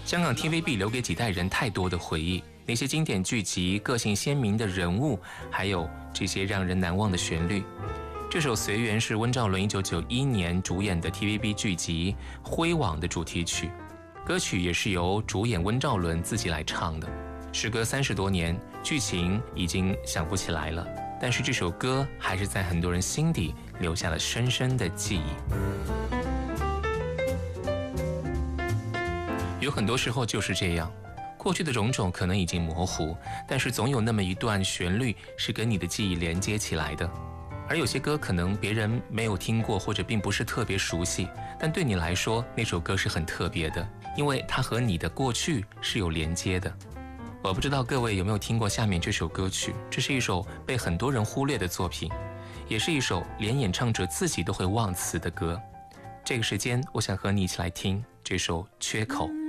香港 TVB 留给几代人太多的回忆，那些经典剧集、个性鲜明的人物，还有这些让人难忘的旋律。这首《随缘》是温兆伦1991年主演的 TVB 剧集《辉煌》的主题曲，歌曲也是由主演温兆伦自己来唱的。时隔30多年，剧情已经想不起来了，但是这首歌还是在很多人心底留下了深深的记忆。有很多时候就是这样，过去的种种可能已经模糊，但是总有那么一段旋律是跟你的记忆连接起来的。而有些歌可能别人没有听过，或者并不是特别熟悉，但对你来说那首歌是很特别的，因为它和你的过去是有连接的。我不知道各位有没有听过下面这首歌曲，这是一首被很多人忽略的作品，也是一首连演唱者自己都会忘词的歌。这个时间我想和你一起来听这首《缺口》。